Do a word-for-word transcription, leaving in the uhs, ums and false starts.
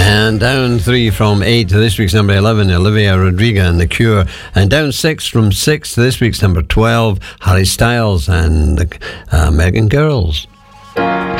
And down three from eight to this week's number eleven, Olivia Rodrigo and The Cure. And down six from six to this week's number twelve, Harry Styles and uh, American Girls.